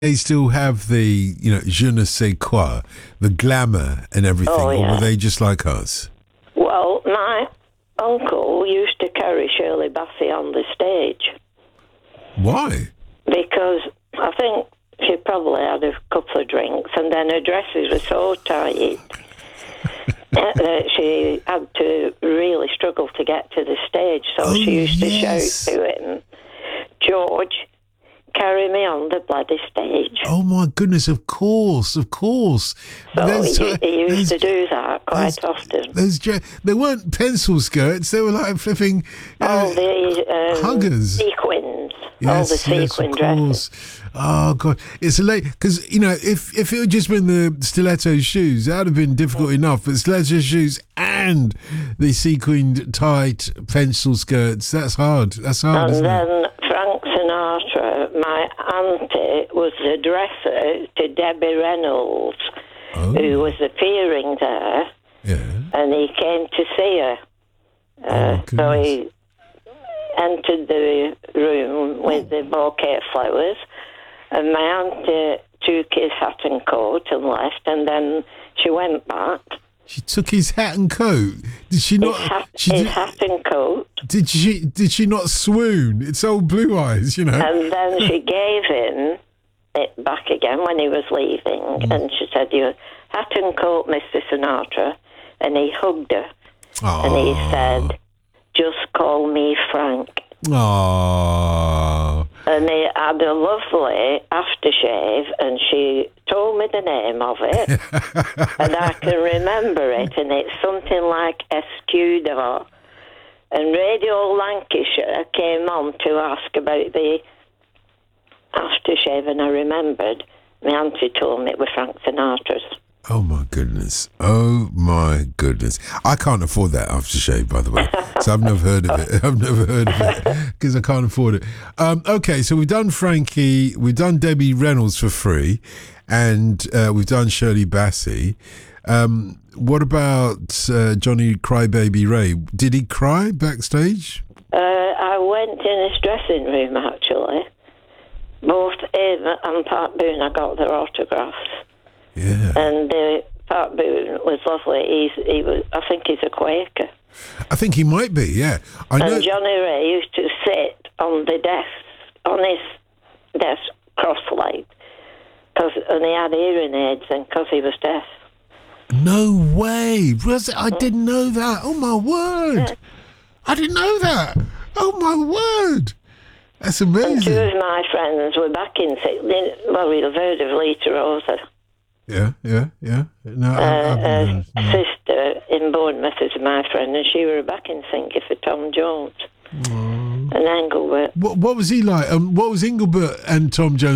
they still have the, je ne sais quoi, the glamour and everything, or were they just like us? Well, my uncle used to carry Shirley Bassey on the stage. Why? Because I think she probably had a couple of drinks, and then her dresses were so tight that she had to really struggle to get to the stage. So she used to shout to him, "George, carry me on the bloody stage." Oh my goodness, of course. So he used to do that quite often. They weren't pencil skirts, they were like flipping huggers. Sequins. All the sequin dresses. Oh God, it's late because if it had just been the stiletto shoes, that would have been difficult enough. But stiletto shoes and the sequined tight pencil skirts—that's hard. That's hard. And then Frank Sinatra, my auntie, was the dresser to Debbie Reynolds, who was appearing there. Yeah. And he came to see her. So he entered the room with the bouquet of flowers, and my auntie took his hat and coat and left, and then she went back. She took his hat and coat. Did she not? His hat and coat. Did she not swoon? It's old Blue Eyes, And then she gave him it back again when he was leaving, and she said, "Your hat and coat, Mr. Sinatra," and he hugged her, and he said, "Just call me Frank." Aww. And they had a lovely aftershave, and she told me the name of it, and I can remember it, and it's something like Escudo. And Radio Lancashire came on to ask about the aftershave, and I remembered my auntie told me it was Frank Sinatra's. Oh my goodness. I can't afford that aftershave, by the way. So I've never heard of it because I can't afford it. Okay, so we've done Frankie, we've done Debbie Reynolds for free, and we've done Shirley Bassey. What about Johnny Crybaby Ray? Did he cry backstage? I went in his dressing room, actually. Both him and Pat Boone, I got their autographs. Yeah. And Pat Boone was lovely. I think he's a Quaker. I think he might be, yeah. And Johnny Ray used to sit on his desk cross-legged, and he had hearing aids, and because he was deaf. No way. I didn't know that. Oh, my word. Yeah. I didn't know that. Oh, my word. That's amazing. And two of my friends were back in well, we've heard of Lita Rosa. Yeah. No, sister in Bournemouth is my friend, and she were back in singing for Tom Jones. And Engelbert. What was he like? What was Engelbert and Tom Jones